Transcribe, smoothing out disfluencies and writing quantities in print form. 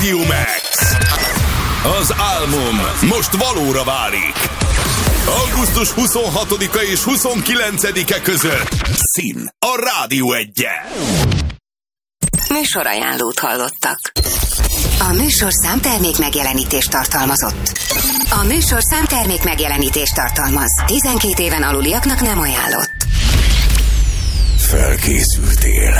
Radio Max. Az álmom most valóra válik. Augusztus 26-a és 29-e között szín a Rádió 1-en. Műsorajánlót hallottak. A műsorszám termék megjelenítést tartalmazott. A műsorszám termék megjelenítést tartalmaz. 12 éven aluliaknak nem ajánlott. Felkészültél